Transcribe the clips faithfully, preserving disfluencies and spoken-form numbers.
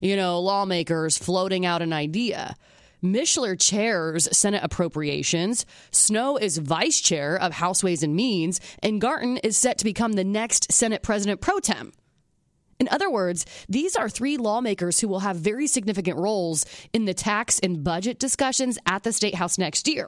you know, lawmakers floating out an idea. Mishler chairs Senate Appropriations, Snowe is vice chair of House Ways and Means, and Garton is set to become the next Senate President pro tem. In other words, these are three lawmakers who will have very significant roles in the tax and budget discussions at the State House next year.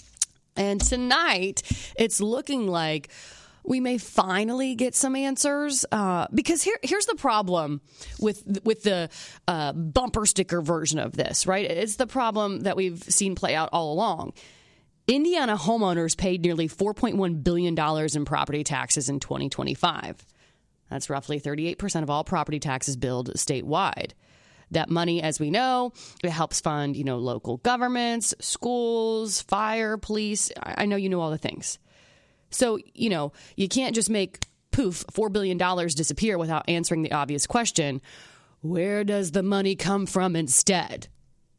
And tonight, it's looking like we may finally get some answers, uh, because here, here's the problem with with the uh, bumper sticker version of this, right? It's the problem that we've seen play out all along. Indiana homeowners paid nearly four point one billion dollars in property taxes in twenty twenty-five. That's roughly thirty-eight percent of all property taxes billed statewide. That money, as we know, it helps fund, you know, local governments, schools, fire, police. I know you know all the things. So, you know, you can't just make, poof, four billion dollars disappear without answering the obvious question, where does the money come from instead?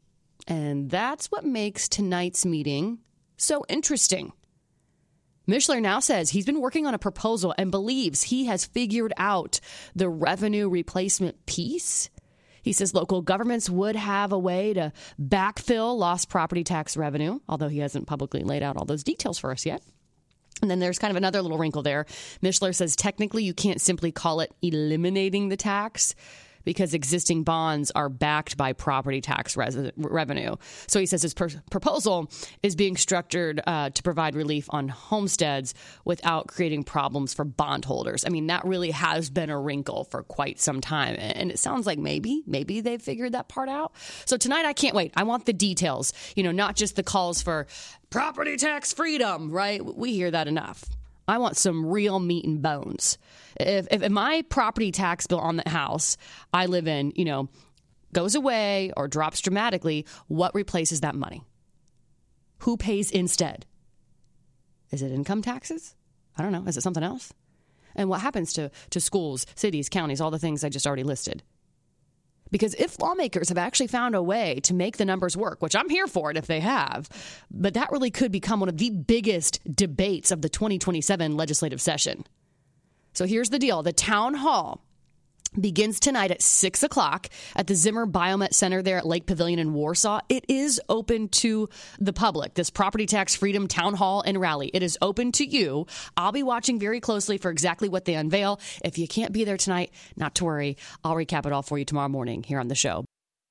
And that's what makes tonight's meeting so interesting. Mishler now says he's been working on a proposal and believes he has figured out the revenue replacement piece. He says local governments would have a way to backfill lost property tax revenue, although he hasn't publicly laid out all those details for us yet. And then there's kind of another little wrinkle there. Mishler says technically you can't simply call it eliminating the tax because existing bonds are backed by property tax res- revenue. So he says his per- proposal is being structured uh, to provide relief on homesteads without creating problems for bondholders. I mean, that really has been a wrinkle for quite some time. And it sounds like maybe, maybe they've figured that part out. So tonight, I can't wait. I want the details, you know, not just the calls for property tax freedom, right? We hear that enough. I want some real meat and bones. If, if my property tax bill on the house I live in, you know, goes away or drops dramatically, what replaces that money? Who pays instead? Is it income taxes? I don't know. Is it something else? And what happens to, to schools, cities, counties, all the things I just already listed? Because if lawmakers have actually found a way to make the numbers work, which I'm here for it if they have, but that really could become one of the biggest debates of the twenty twenty-seven legislative session. So here's the deal. The town hall begins tonight at six o'clock at the Zimmer Biomet Center there at Lake Pavilion in Warsaw. It is open to the public, this property tax freedom town hall and rally. It is open to you. I'll be watching very closely for exactly what they unveil. If you can't be there tonight, not to worry. I'll recap it all for you tomorrow morning here on the show.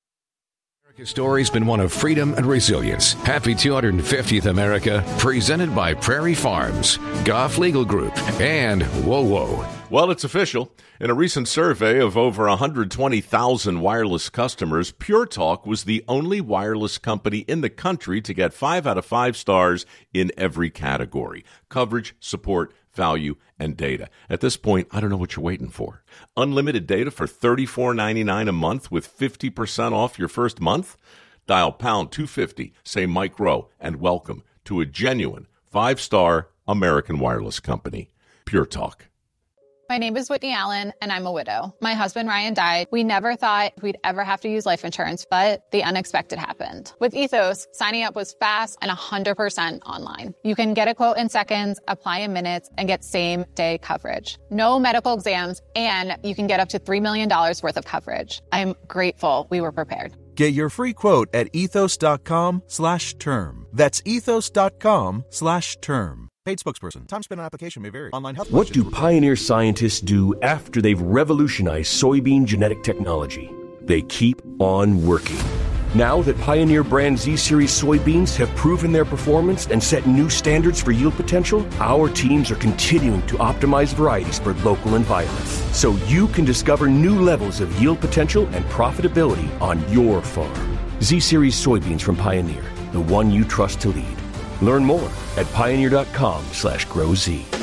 America's story's been one of freedom and resilience. Happy two hundred fiftieth America, presented by Prairie Farms, Goff Legal Group, and Whoa Whoa. Well, it's official. In a recent survey of over one hundred twenty thousand wireless customers, Pure Talk was the only wireless company in the country to get five out of five stars in every category: coverage, support, value, and data. At this point, I don't know what you're waiting for. Unlimited data for thirty-four ninety-nine a month with fifty percent off your first month? Dial pound two fifty, say Mike Rowe, and welcome to a genuine five-star American wireless company. Pure Talk. My name is Whitney Allen, and I'm a widow. My husband, Ryan, died. We never thought we'd ever have to use life insurance, but the unexpected happened. With Ethos, signing up was fast and one hundred percent online. You can get a quote in seconds, apply in minutes, and get same-day coverage. No medical exams, and you can get up to three million dollars worth of coverage. I'm grateful we were prepared. Get your free quote at ethos.com slash term. That's ethos.com slash term. Paid spokesperson. Time spent on application may vary. Online health. What do Pioneer scientists do after they've revolutionized soybean genetic technology? They keep on working. Now that Pioneer brand Z-Series soybeans have proven their performance and set new standards for yield potential, our teams are continuing to optimize varieties for local environments, so you can discover new levels of yield potential and profitability on your farm. Z-Series soybeans from Pioneer, the one you trust to lead. Learn more at pioneer.com slash grow Z.